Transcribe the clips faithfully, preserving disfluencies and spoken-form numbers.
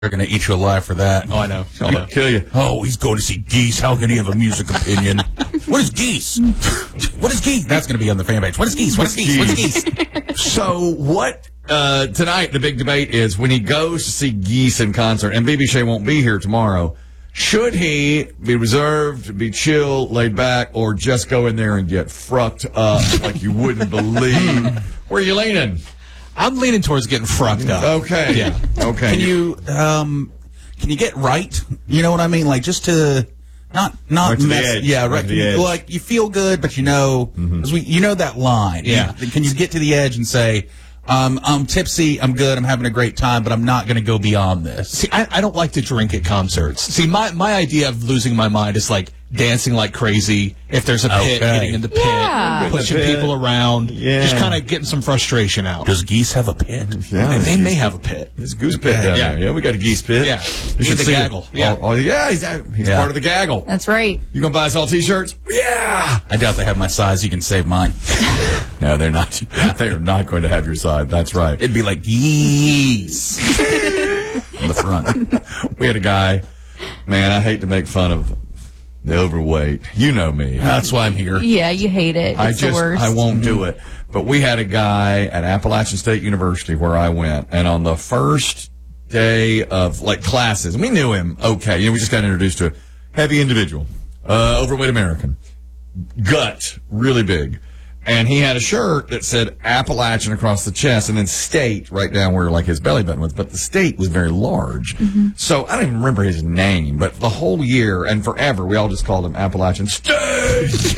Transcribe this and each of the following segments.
They're going to eat you alive for that. Oh, I know. I'll Yeah. kill you. Oh, he's going to see Geese. How can he have a music opinion? What is Geese? What is Geese? That's going to be on the fan page. What is Geese? What is Geese? What is Geese? So what, uh, tonight, the big debate is when he goes to see Geese in concert, and B B Shea won't be here tomorrow, should he be reserved, be chill, laid back, or just go in there and get frucked up like you wouldn't believe? Where are you leaning? I'm leaning towards getting frucked up. Okay. Yeah. Okay. Can you, um, can you get right? You know what I mean? Like just to not, not Right to the mess. edge. Yeah, Right right. to the edge. Like you feel good, but you know, Mhm. 'cause we, you know that line. Yeah. You- can you get to the edge and say, um, I'm tipsy, I'm good, I'm having a great time, but I'm not going to go beyond this. See, I, I don't like to drink at concerts. See, my, my idea of losing my mind is like dancing like crazy. If there's a pit, Okay. getting in the pit, Yeah. pushing In the pit. people around, Yeah. just kind of getting some frustration out. Does Geese have a pit? Yeah. And they may have a pit. There's a goose pit down Yeah. there. Yeah, we got a geese pit. Yeah. You should The see it. gaggle. Yeah. Oh, oh, yeah, he's, he's Yeah. part of the gaggle. That's right. You gonna buy us all t-shirts? Yeah. I doubt they have my size. You can save mine. No, they're not. They are not going to have your side. That's right. It'd be like Geese on the front. We had a guy, man, I hate to make fun of the overweight. You know me. That's why I'm here. Yeah, you hate it. It's I the just, worst. I won't do it. But we had a guy at Appalachian State University where I went, and on the first day of, like, classes, we knew him okay. You know, we just got introduced to a heavy individual, uh, overweight American, gut, really big. And he had a shirt that said Appalachian across the chest and then state right down where like his belly button was. But the state was very large. So I don't even remember his name, but the whole year and forever, we all just called him Appalachian State.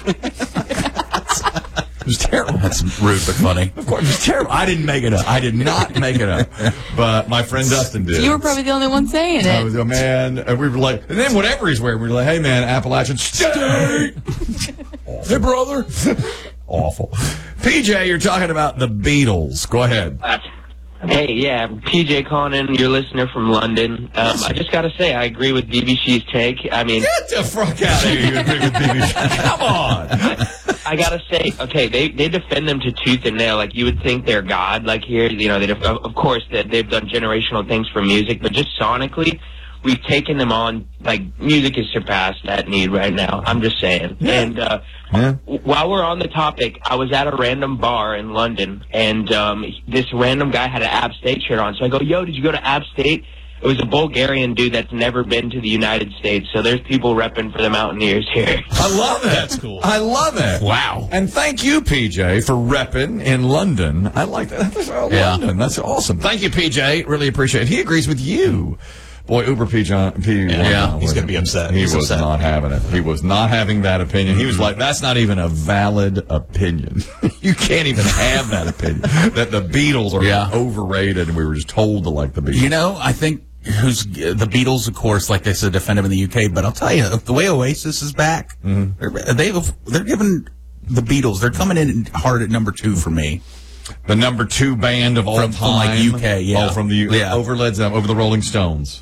It was terrible. That's rude but funny. Of course, it was terrible. I didn't make it up. I did not make it up. But my friend Dustin did. You were probably the only one saying I it. was a man, and we were like, and then whatever he's wearing, we were like, hey man, Appalachian State. Hey brother. Awful. P J, you're talking about the Beatles. Go ahead. Hey, yeah, P J Conan, your listener from London. Um, I just got to say, I agree with B B C's take. I mean, Get the fuck out of here. You agree with B B C. Come on. I got to say, okay, they they defend them to tooth and nail. Like, you would think they're God. Like, here, you know, they def- of course, that they've done generational things for music, but just sonically, we've taken them on. Like, music has surpassed that need right now. I'm just saying. Yeah. And uh, Yeah. while we're on the topic, I was at a random bar in London, and um, this random guy had an App State shirt on. So I go, yo, did you go to App State? It was a Bulgarian dude that's never been to the United States. So there's people repping for the Mountaineers here. I love it. That's cool. I love it. Wow. And thank you, P J, for repping in London. I like that. That's, oh, Yeah. London. That's awesome. Thank you, P J. Really appreciate it. He agrees with you. Boy, Uber P. John, P. Yeah, he's gonna be upset. He He's was upset. not having it. He was not having that opinion. He was like, that's not even a valid opinion. You can't even have that opinion. That the Beatles are Yeah. overrated and we were just told to like the Beatles. You know, I think who's the Beatles, of course, like they said, defend them in the U K. But I'll tell you, the way Oasis is back, they're, they've they're giving the Beatles. They're coming in hard at number two for me. The number two band of all From- time. from, like, U K, yeah. Oh, from the U Yeah. over Led Zeppelin, over the Rolling Stones.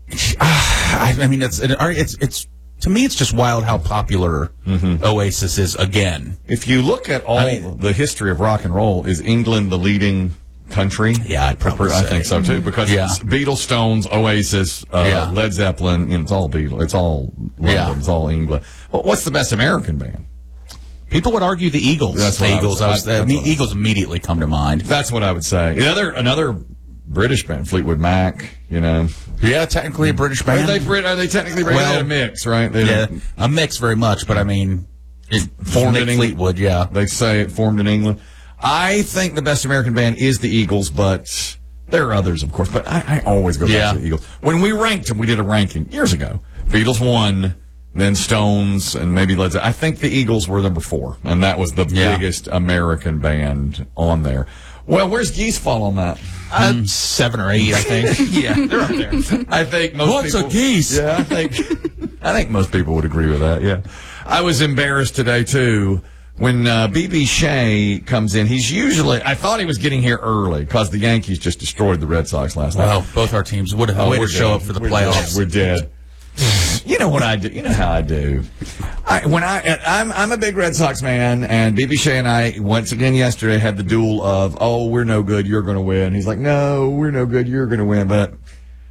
I, I mean, it's it, it's it's to me, it's just wild how popular Oasis is again. If you look at all I mean- the history of rock and roll, is England the leading country? Yeah, I'd probably I say. think so too, because Yeah. it's Beatles, Stones, Oasis, uh, Yeah. Led Zeppelin. You know, it's all Beatles. It's all London. Yeah. It's all England. Well, what's the best American band? People would argue the Eagles. That's the what I Eagles. was- I was, I- that's the what I- Eagles immediately come to mind. That's what I would say. Another another British band, Fleetwood Mac. You know, Yeah, technically a British are band. they Brit? Are they technically British? Well, They're a mix, right? They Yeah, a mix very much, but I mean, it Formed Nick in England. Fleetwood. Yeah, They say it formed in England. I think the best American band is the Eagles, but there are others, of course. But I, I always go back Yeah. to the Eagles. When we ranked them, we did a ranking years ago. Beatles won, then Stones, and maybe Led Zeppelin. I think the Eagles were number four, and that was the Yeah. biggest American band on there. Well, where's Geese fall on that? Uh, seven or eight, I think. yeah. They're up there. I think most What's a people, geese? Yeah, I think I think most people would agree with that. Yeah, I was embarrassed today too when uh, B B Shea comes in. He's usually I thought he was getting here early because the Yankees just destroyed the Red Sox last night. Well, both our teams would have Oh, way we're to show dead. up for the We're playoffs. dead. We're dead. You know what I do? You know how I do. I, when I, I'm, I'm a big Red Sox man, and B B Shea and I once again yesterday had the duel of, oh, we're no good, you're going to win. He's like, no, we're no good, you're going to win. But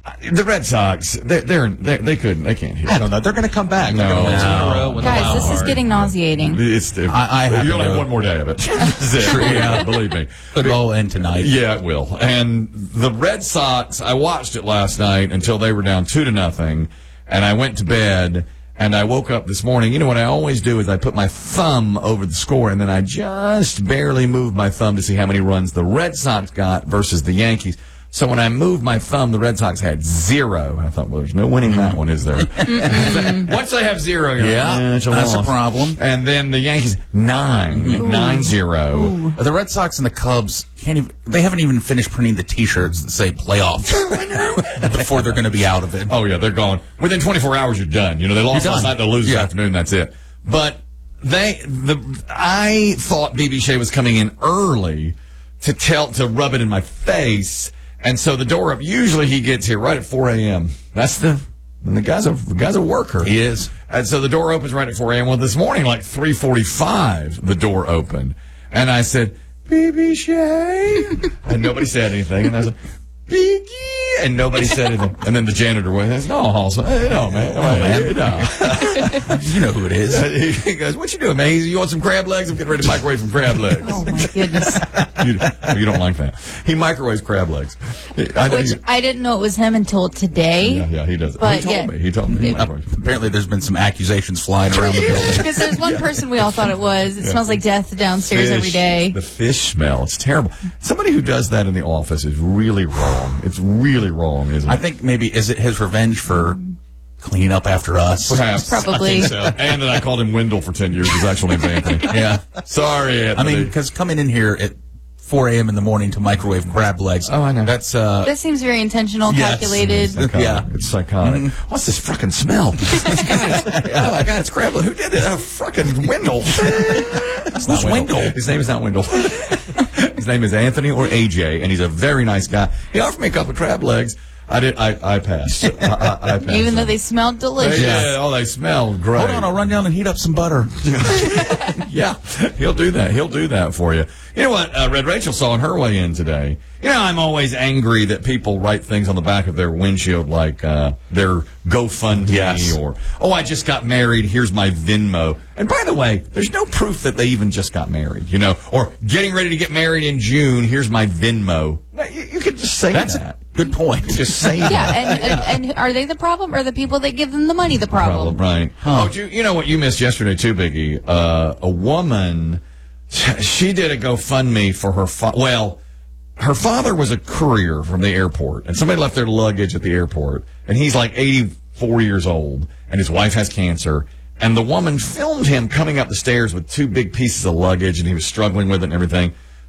The Red Sox, they're, they're, they're they couldn't, they can't hit. I don't know. They're going to come back. They're No. going to win two in a No. row. Win the Guys, wild this is card. getting nauseating. It's, I- I have you to only have know. one more day of it. That's it. Yeah, believe me. Could all end tonight. Yeah, it will. And the Red Sox, I watched it last night until they were down two to nothing, and I went to bed. And I woke up this morning. You know what I always do is I put my thumb over the score, and then I just barely move my thumb to see how many runs the Red Sox got versus the Yankees. So when I moved my thumb, the Red Sox had zero. I thought, well, there's no winning that one, is there? Once they have zero, you're Yeah, like, eh, it's that's a loss. problem. And then the Yankees, nine, nine zero. The Red Sox and the Cubs can't even, they haven't even finished printing the T-shirts that say playoffs before they're going to be out of it. Oh yeah, they're gone. Within twenty-four hours, you're done. You know, they lost You're last done. night, they'll lose this Yeah. afternoon, that's it. But they, the, I thought B B Shea was coming in early to tell, to rub it in my face. And so the door up, usually he gets here right at four a.m. That's the, and the guy's a, the guy's a worker. He is. And so the door opens right at four a.m. Well, this morning, like three forty-five, the door opened. And I said, B B Shea. And nobody said anything. And I said, Biggie. And nobody said anything. And then the janitor went, no, Halsey. Hey, no, man. Oh, man. No. You know who it is. He goes, what you doing, man? You want some crab legs? I'm getting ready to microwave some crab legs. Oh, my goodness. you, you don't like that. He microwaves crab legs. I, Which he- I didn't know it was him until today. yeah, yeah, he does. But, he told yeah. me. He told me. He Uh, microwaves. apparently, there's been some accusations flying around the building. Because there's one person we all thought it was. It smells like death downstairs every Fish. day. The fish smell. It's terrible. Somebody who does that in the office is really wrong. It's really wrong, isn't it? I think maybe, is it his revenge for cleaning up after us? Perhaps. Probably. So. And that I called him Wendell for ten years. His actual name's Anthony. Yeah. Sorry, I Anthony. mean, because coming in here at four a.m. in the morning to microwave crab legs. Oh, I know. That's, uh, That seems very intentional, Yes. calculated. Psychotic. Yeah. It's psychotic. What's this fucking smell? Oh, my God, it's crab. Who did it? Uh, fucking Wendell. It's not Wendell. His name is not Wendell. His name is Anthony or A J, and he's a very nice guy. He offered me a couple of crab legs. I did. I, I passed. I, I, I passed. Even though they smelled delicious. Yeah, oh, they smell great. hold on, I'll run down and heat up some butter. Yeah, he'll do that. He'll do that for you. You know what uh, Red Rachel saw on her way in today? You know, I'm always angry that people write things on the back of their windshield like uh, their GoFundMe Yes. or, oh, I just got married, here's my Venmo. And by the way, there's no proof that they even just got married, you know, or getting ready to get married in June, here's my Venmo. No, You, you could just say That's that. a good point. Just say that. Yeah, and, and, and are they the problem, or are the people that give them the money the problem? Problem, right. Oh, you, you know what you missed yesterday too, Biggie? Uh, a woman, she did a GoFundMe for her fa- well, her father was a courier from the airport, and somebody left their luggage at the airport, and he's like eighty-four years old, and his wife has cancer, and the woman filmed him coming up the stairs with two big pieces of luggage, and he was struggling with it and everything.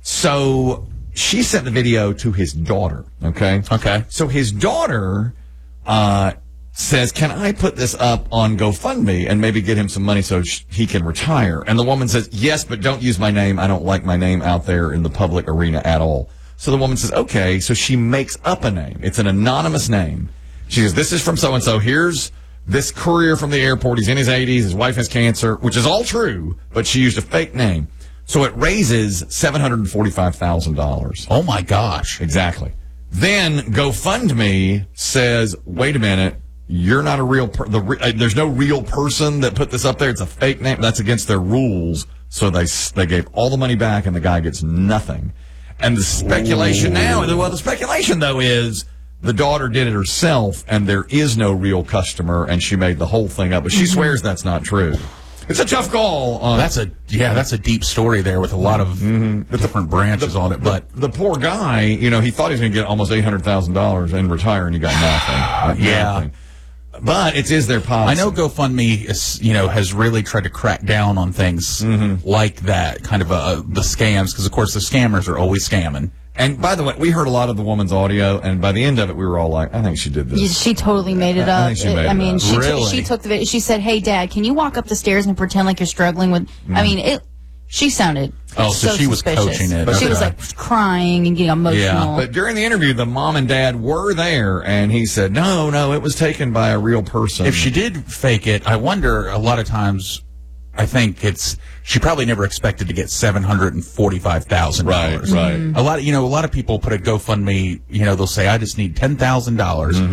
So she sent the video to his daughter, okay? Okay. So his daughter uh, says, can I put this up on GoFundMe and maybe get him some money so sh- he can retire? And the woman says, yes, but don't use my name. I don't like my name out there in the public arena at all. So the woman says, okay. So she makes up a name. It's an anonymous name. She says, this is from so-and-so. Here's this courier from the airport. He's in his eighties. His wife has cancer, which is all true, but she used a fake name. So it raises seven hundred forty-five thousand dollars. Oh, my gosh. Exactly. Then GoFundMe says, wait a minute, you're not a real per- the re- uh, there's no real person that put this up there. It's a fake name. That's against their rules. So they s- they gave all the money back and the guy gets nothing. And the speculation Ooh. now, well, the speculation though is the daughter did it herself and there is no real customer and she made the whole thing up. But she swears that's not true. It's a tough call. On, That's a, yeah, that's a deep story there with a lot of different branches on it. But the poor guy, you know, he thought he was going to get almost eight hundred thousand dollars and retire, and he got nothing. Yeah. Nothing. But it is their policy. I know GoFundMe is, you know, has really tried to crack down on things like that, kind of uh, the scams, because of course the scammers are always scamming. And by the way, we heard a lot of the woman's audio, and by the end of it, we were all like, I think she did this. Yeah, She totally made it I up. think she made I it mean, up. she, Really? took she took the video. She said, "Hey, Dad, can you walk up the stairs and pretend like you're struggling with?" I mean, it. She sounded. Oh, so she was suspicious. coaching it. She was Okay. like crying and getting emotional. But during the interview, the mom and dad were there, and he said, no, no, it was taken by a real person. If she did fake it, I wonder a lot of times, I think it's, she probably never expected to get seven hundred forty-five thousand dollars. Right, right. A lot of, you know, a lot of people put a GoFundMe, you know, they'll say, I just need ten thousand dollars.